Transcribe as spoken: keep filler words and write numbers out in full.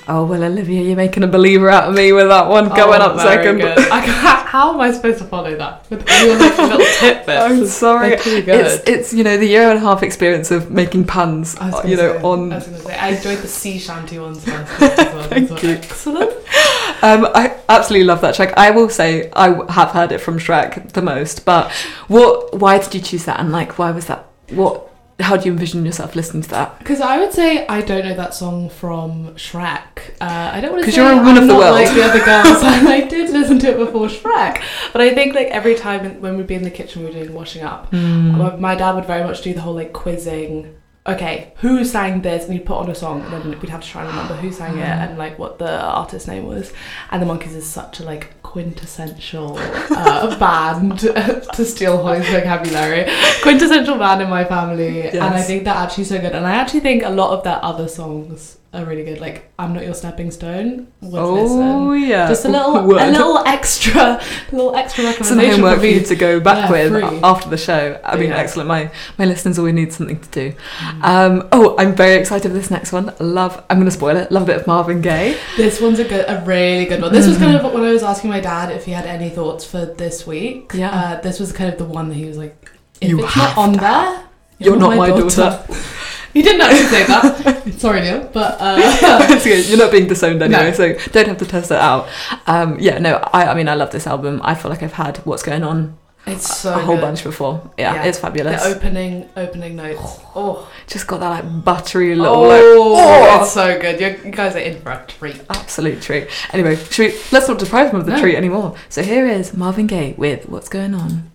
Oh, well, Olivia, you're making a believer out of me with that one going oh, up second. Good. I, how am I supposed to follow that? With all your like, little tidbits. I'm sorry. They're pretty good. It's, it's, you know, the year and a half experience of making puns, you know, say, on... I was going to say, I enjoyed the sea shanty ones last week as well. Thank Those you. were excellent. Um, I absolutely love that track. I will say I w- have heard it from Shrek the most, but what? Why did you choose that? And like, why was that? What? How do you envision yourself listening to that? Because I would say I don't know that song from Shrek. Uh, I don't want to say you're a woman I'm of the not world. like the other girls. And I did listen to it before Shrek, but I think like every time when we'd be in the kitchen, we were doing washing up. Mm. My, my dad would very much do the whole like quizzing. Okay, who sang this? And he'd put on a song, and then we'd have to try and remember who sang it and like what the artist's name was. And the Monkees is such a like quintessential uh, band to steal Holly's vocabulary. Quintessential band in my family, yes. And I think they're actually so good. And I actually think a lot of their other songs are really good. Like I'm Not Your Stepping Stone. Would Oh listen. yeah, Just a little, Word. a little extra, a little extra recommendation. Some homework for for me. you to go back Yeah, with free. after the show. I mean, Yeah. excellent. My my listeners always need something to do. Mm. Um, oh, I'm very excited for this next one. Love. I'm going to spoil it. Love a bit of Marvin Gaye. This one's a good, a really good one. This was kind of when I was asking my dad if he had any thoughts for this week. Yeah. Uh, this was kind of the one that he was like, if You it's have not on to. there, You're not my daughter. He didn't actually say that. Sorry, Neil, but uh, It's good. You're not being disowned anyway, No. so don't have to test it out. Um, yeah, no, I, I mean, I love this album. I feel like I've had What's Going On it's so a whole good. bunch before. Yeah, Yeah. it's fabulous. The opening, opening notes. Oh, Just got that like buttery little, oh, like, oh, it's so good. You're, you guys are in for a treat. absolute treat. Anyway, should we, let's not deprive them of the No. treat anymore. So here is Marvin Gaye with What's Going On.